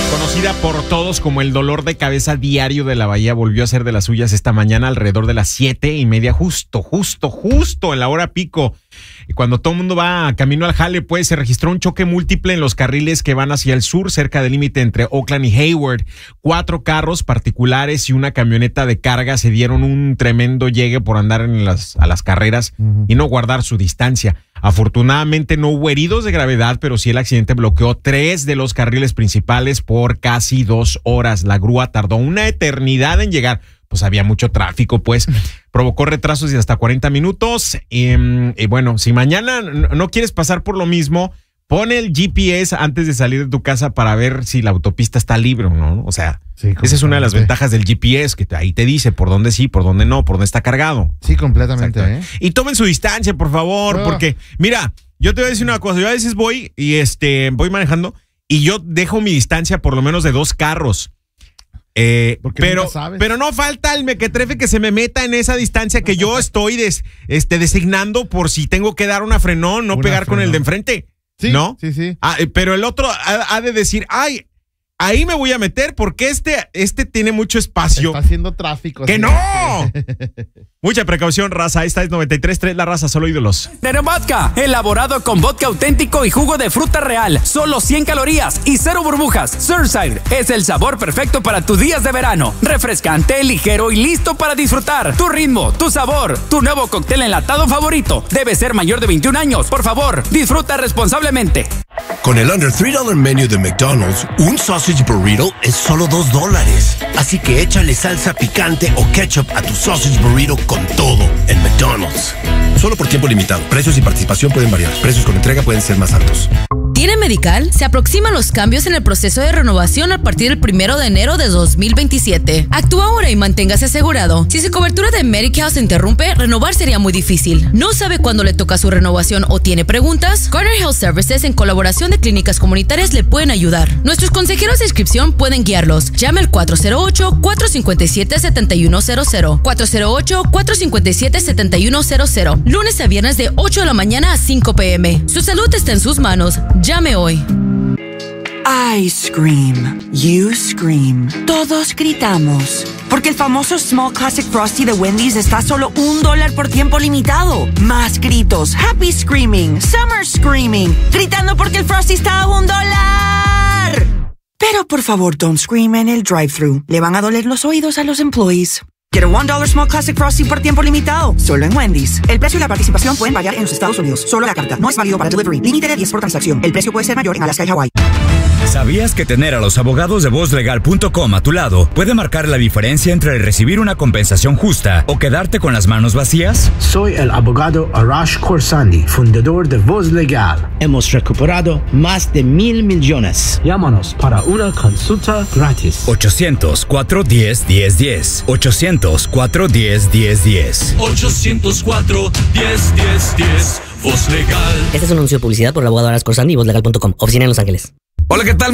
Conocida por todos como el dolor de cabeza diario de la Bahía, volvió a ser de las suyas esta mañana alrededor de las 7:30, justo en la hora pico. Y cuando todo el mundo va camino al jale, pues se registró un choque múltiple en los carriles que van hacia el sur, cerca del límite entre Oakland y Hayward. 4 carros particulares y una camioneta de carga se dieron un tremendo llegue por andar a las carreras y no guardar su distancia. Afortunadamente no hubo heridos de gravedad, pero sí el accidente bloqueó 3 de los carriles principales por casi 2 horas. La grúa tardó una eternidad en llegar. Pues había mucho tráfico, pues provocó retrasos de hasta 40 minutos. Y bueno, si mañana no quieres pasar por lo mismo, pon el GPS antes de salir de tu casa para ver si la autopista está libre o no. O sea, sí, esa es una de las ventajas del GPS, que ahí te dice por dónde sí, por dónde no, por dónde está cargado. Sí, completamente. Y tomen su distancia, por favor, porque mira, yo te voy a decir una cosa. Yo a veces voy y voy manejando y yo dejo mi distancia por lo menos de 2 carros. Pero no falta el mequetrefe que se me meta en esa distancia que yo estoy designando por si tengo que dar una frenón, no pegar con el de enfrente. Sí, ¿no? Sí. Pero el otro ha de decir, ay, ahí me voy a meter porque este tiene mucho espacio. Está haciendo tráfico. ¡Que no! Mucha precaución, raza. Esta es 93.3, La Raza, solo ídolos. Nero Vodka, elaborado con vodka auténtico y jugo de fruta real. Solo 100 calorías y 0 burbujas. Surfside es el sabor perfecto para tus días de verano. Refrescante, ligero y listo para disfrutar. Tu ritmo, tu sabor, tu nuevo cóctel enlatado favorito. Debe ser mayor de 21 años. Por favor, disfruta responsablemente. Con el Under $3 menú de McDonald's, un sausage burrito es solo $2. Así que échale salsa picante o ketchup a tu sausage burrito con todo en McDonald's. Solo por tiempo limitado. Precios y participación pueden variar. Precios con entrega pueden ser más altos. ¿Tiene Medical? Se aproximan los cambios en el proceso de renovación a partir del 1 de enero de 2027. Actúa ahora y manténgase asegurado. Si su cobertura de Medical se interrumpe, renovar sería muy difícil. ¿No sabe cuándo le toca su renovación o tiene preguntas? Garner Health Services, en colaboración de clínicas comunitarias, le pueden ayudar. Nuestros consejeros de inscripción pueden guiarlos. Llame al 408-457-7100. 408-457-7100. Lunes a viernes de 8 de la mañana a 5 p.m. Su salud está en sus manos. Llame hoy. I scream. You scream. Todos gritamos. Porque el famoso Small Classic Frosty de Wendy's está a solo $1 por tiempo limitado. Más gritos. Happy screaming. Summer screaming. Gritando porque el Frosty está a $1. Pero por favor, don't scream en el drive-thru. Le van a doler los oídos a los employees. Get a $1 Small Classic Frosty por tiempo limitado. Solo en Wendy's. El precio y la participación pueden variar en los Estados Unidos. Solo la carta. No es válido para delivery. Límite de 10 por transacción. El precio puede ser mayor en Alaska y Hawái. ¿Sabías que tener a los abogados de VozLegal.com a tu lado puede marcar la diferencia entre recibir una compensación justa o quedarte con las manos vacías? Soy el abogado Arash Khorsandi, fundador de Voz Legal. Hemos recuperado más de $1,000 millones. Llámanos para una consulta gratis. 800-410-1010. 800-410-1010. 800-410-1010. Voz Legal. Este es un anuncio de publicidad por el abogado Arash Khorsandi y VozLegal.com. Oficina en Los Ángeles. Hola, ¿qué tal?